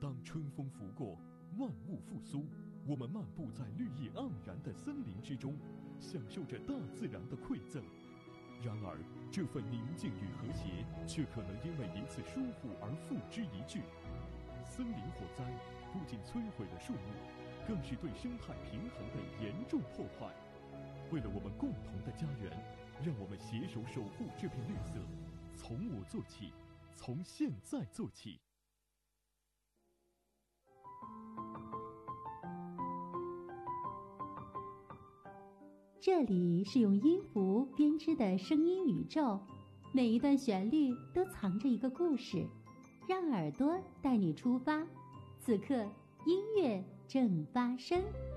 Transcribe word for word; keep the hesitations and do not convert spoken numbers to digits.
当春风拂过，万物复苏，我们漫步在绿意盎然的森林之中，享受着大自然的馈赠。然而，这份宁静与和谐，却可能因为一次疏忽而付之一炬。森林火灾不仅摧毁了树木，更是对生态平衡的严重破坏。为了我们共同的家园，让我们携手守护这片绿色，从我做起，从现在做起。 这里是用音符编织的声音宇宙，每一段旋律都藏着一个故事，让耳朵带你出发。此刻，音乐正发生。